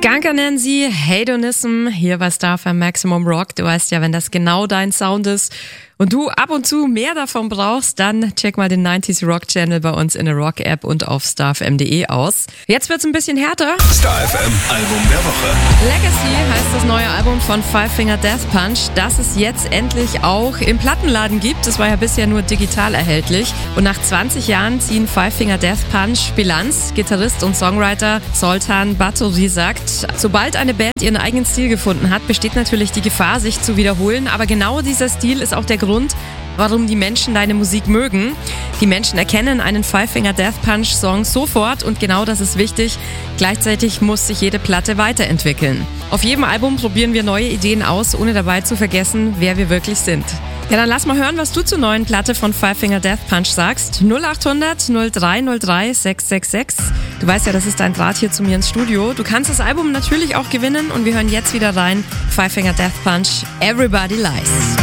Danke Nancy, Hedonism, hier bei Star FM Maximum Rock. Du weißt ja, wenn das genau dein Sound ist und du ab und zu mehr davon brauchst, dann check mal den 90s Rock Channel bei uns in der Rock App und auf starfm.de aus. Jetzt wird's ein bisschen härter. Star FM Album der Woche. Legacy heißt das neue Album von Five Finger Death Punch, das es jetzt endlich auch im Plattenladen gibt. Das war ja bisher nur digital erhältlich. Und nach 20 Jahren ziehen Five Finger Death Punch Bilanz. Gitarrist und Songwriter Zoltan Batory sagt, sobald eine Band ihren eigenen Stil gefunden hat, besteht natürlich die Gefahr, sich zu wiederholen. Aber genau dieser Stil ist auch der Grund, warum die Menschen deine Musik mögen. Die Menschen erkennen einen Five Finger Death Punch Song sofort und genau das ist wichtig. Gleichzeitig muss sich jede Platte weiterentwickeln. Auf jedem Album probieren wir neue Ideen aus, ohne dabei zu vergessen, wer wir wirklich sind. Ja, dann lass mal hören, was du zur neuen Platte von Five Finger Death Punch sagst. 0800 0303 666. Du weißt ja, das ist dein Draht hier zu mir ins Studio. Du kannst das Album natürlich auch gewinnen und wir hören jetzt wieder rein. Five Finger Death Punch, Everybody Lies.